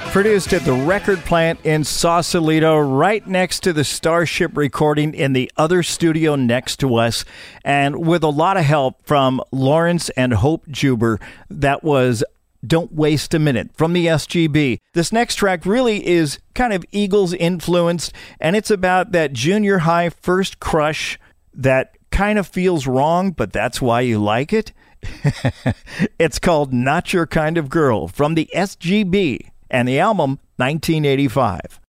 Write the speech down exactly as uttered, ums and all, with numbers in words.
Produced at the record plant in Sausalito, right next to the Starship recording in the other studio next to us, and with a lot of help from Lawrence and Hope Juber. That was Don't Waste a Minute from the S G B. This next track really is kind of Eagles influenced, and it's about that junior high first crush that kind of feels wrong, but that's why you like it. It's called Not Your Kind of Girl from the S G B and the album nineteen eighty-five.